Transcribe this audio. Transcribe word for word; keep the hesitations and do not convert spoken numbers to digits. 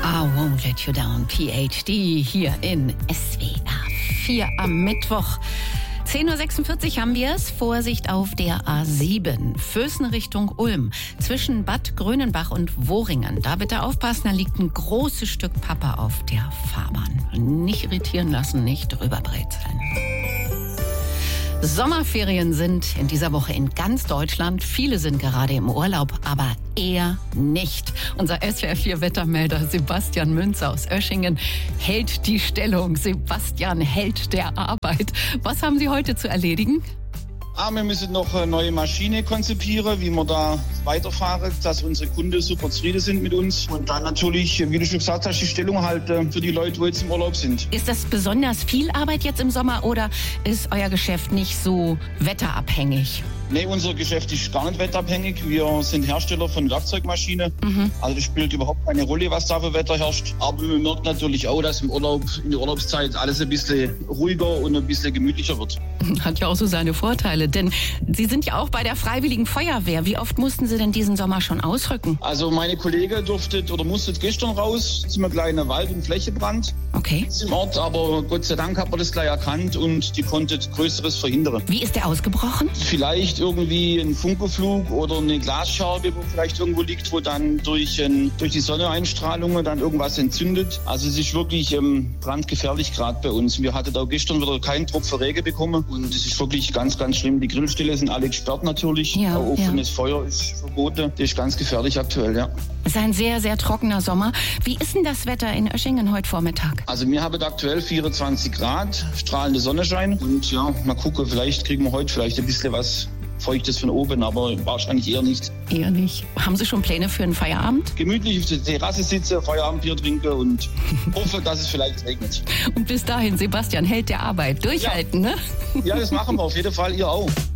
I Won't Let You Down, P H D, hier in S W R vier am Mittwoch. zehn Uhr sechsundvierzig haben wir es. Vorsicht auf der A sieben. Vösen Richtung Ulm. Zwischen Bad Grönenbach und Wohringen. Da bitte aufpassen, da liegt ein großes Stück Pappe auf der Fahrbahn. Nicht irritieren lassen, nicht drüber brezeln. Sommerferien sind in dieser Woche in ganz Deutschland. Viele sind gerade im Urlaub, aber er nicht. Unser S W R vier Wettermelder Sebastian Münzer aus Oeschingen hält die Stellung. Sebastian, Held der Arbeit. Was haben Sie heute zu erledigen? Ah, wir müssen noch eine neue Maschine konzipieren, wie wir da weiterfahren, dass unsere Kunden super zufrieden sind mit uns. Und dann natürlich, wie du schon gesagt hast, die Stellung halten für die Leute, die jetzt im Urlaub sind. Ist das besonders viel Arbeit jetzt im Sommer oder ist euer Geschäft nicht so wetterabhängig? Nee, unser Geschäft ist gar nicht wetterabhängig. Wir sind Hersteller von Werkzeugmaschinen. Mhm. Also das spielt überhaupt keine Rolle, was da für Wetter herrscht. Aber man merkt natürlich auch, dass im Urlaub, in der Urlaubszeit alles ein bisschen ruhiger und ein bisschen gemütlicher wird. Hat ja auch so seine Vorteile, denn Sie sind ja auch bei der Freiwilligen Feuerwehr. Wie oft mussten Sie denn diesen Sommer schon ausrücken? Also meine Kollege durfte oder musste gestern raus zum kleinen Wald- und Flächebrand. Okay. Im Ort, aber Gott sei Dank hat man das gleich erkannt und die konnte Größeres verhindern. Wie ist der ausgebrochen? Vielleicht irgendwie ein Funkenflug oder eine Glasscherbe, wo vielleicht irgendwo liegt, wo dann durch, ein, durch die Sonneneinstrahlung dann irgendwas entzündet. Also es ist wirklich ähm, brandgefährlich gerade bei uns. Wir hatten da gestern wieder keinen Tropfen Regen bekommen und es ist wirklich ganz, ganz schlimm. Die Grillstelle sind alle gesperrt natürlich. Ja, auch offenes ja. Feuer ist verboten. Das ist ganz gefährlich aktuell, ja. Es ist ein sehr, sehr trockener Sommer. Wie ist denn das Wetter in Oeschingen heute Vormittag? Also wir haben aktuell vierundzwanzig Grad, strahlende Sonnenschein. Und ja, mal gucken, vielleicht kriegen wir heute vielleicht ein bisschen was Feuchtes von oben, aber wahrscheinlich eher nicht. Eher nicht. Haben Sie schon Pläne für einen Feierabend? Gemütlich auf der Terrasse sitzen, Feierabendbier trinken und hoffe, dass es vielleicht regnet. Und bis dahin, Sebastian, Held der Arbeit. Durchhalten, ja. ne? Ja, das machen wir auf jeden Fall, ihr auch.